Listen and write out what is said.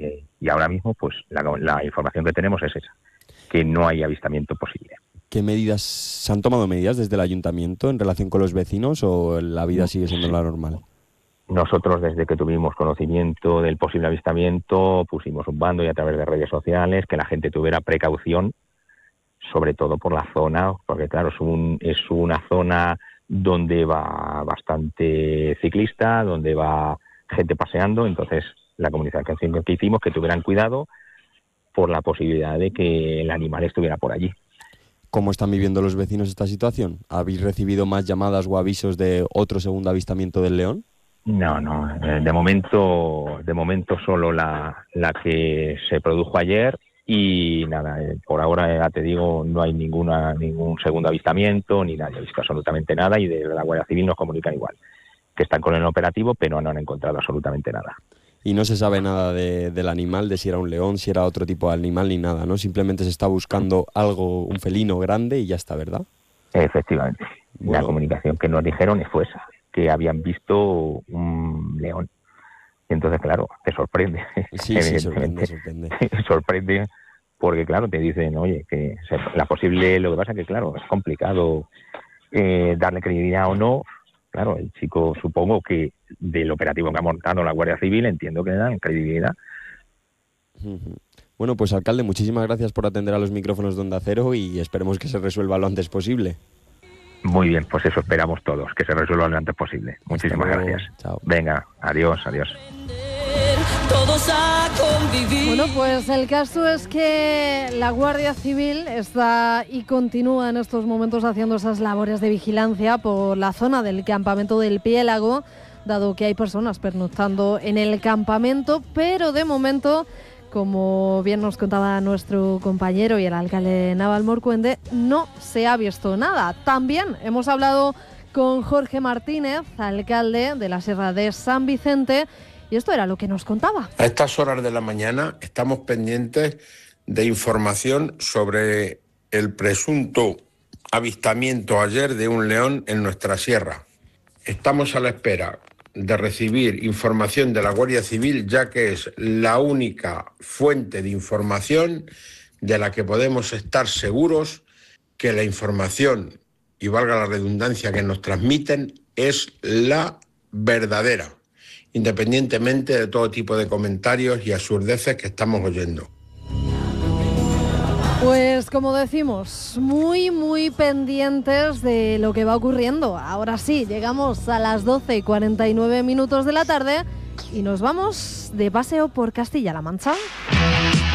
y ahora mismo pues la información que tenemos es esa, que no hay avistamiento posible. ¿Qué medidas se han tomado medidas desde el ayuntamiento en relación con los vecinos o la vida sigue siendo la normal? Nosotros, desde que tuvimos conocimiento del posible avistamiento, pusimos un bando y a través de redes sociales que la gente tuviera precaución, sobre todo por la zona, porque claro, es una zona donde va bastante ciclista, donde va gente paseando, entonces la comunicación que hicimos que tuvieran cuidado por la posibilidad de que el animal estuviera por allí. ¿Cómo están viviendo los vecinos esta situación? ¿Habéis recibido más llamadas o avisos de otro segundo avistamiento del león? No, de momento solo la que se produjo ayer y nada, por ahora ya te digo, no hay ningún segundo avistamiento, ni nadie ha visto absolutamente nada y de la Guardia Civil nos comunican igual, que están con el operativo pero no han encontrado absolutamente nada. Y no se sabe nada del animal, de si era un león, si era otro tipo de animal, ni nada, ¿no? Simplemente se está buscando algo, un felino grande y ya está, ¿verdad? Efectivamente. Bueno. La comunicación que nos dijeron fue esa, que habían visto un león. Y entonces, claro, te sorprende. Sí, evidentemente. sorprende. Sorprende porque, claro, te dicen, oye, que lo que pasa es que, claro, es complicado darle credibilidad o no. Claro, el chico, supongo que del operativo que ha montado la Guardia Civil, entiendo que le dan credibilidad. Bueno, pues alcalde, muchísimas gracias por atender a los micrófonos de Onda Cero y esperemos que se resuelva lo antes posible. Muy bien, pues eso esperamos todos, que se resuelva lo antes posible. Muchísimas gracias. Chao. Venga, adiós. Todos a convivir. Bueno, pues el caso es que la Guardia Civil está y continúa en estos momentos haciendo esas labores de vigilancia por la zona del campamento del Piélago, dado que hay personas pernoctando en el campamento, pero de momento, como bien nos contaba nuestro compañero y el alcalde Navalmourcuende, no se ha visto nada. También hemos hablado con Jorge Martínez, alcalde de la Sierra de San Vicente, y esto era lo que nos contaba. A estas horas de la mañana estamos pendientes de información sobre el presunto avistamiento ayer de un león en nuestra sierra. Estamos a la espera de recibir información de la Guardia Civil, ya que es la única fuente de información de la que podemos estar seguros que la información, y valga la redundancia, que nos transmiten es la verdadera, independientemente de todo tipo de comentarios y absurdeces que estamos oyendo. Pues como decimos, muy pendientes de lo que va ocurriendo. Ahora sí, llegamos a las 12:49 de la tarde y nos vamos de paseo por Castilla-La Mancha.